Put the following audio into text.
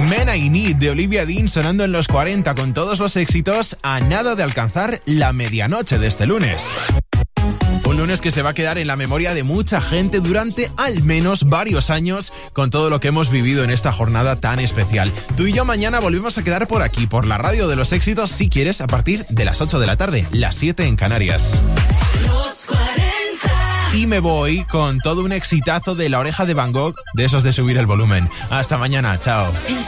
Men I Need de Olivia Dean sonando en los 40 con todos los éxitos a nada de alcanzar la medianoche de este lunes. Un lunes que se va a quedar en la memoria de mucha gente durante al menos varios años con todo lo que hemos vivido en esta jornada tan especial. Tú y yo mañana volvemos a quedar por aquí, por la radio de los éxitos, si quieres, a partir de las 8 de la tarde, las 7 en Canarias. Los 40. Y me voy con todo un exitazo de La Oreja de Van Gogh, de esos de subir el volumen. Hasta mañana, chao.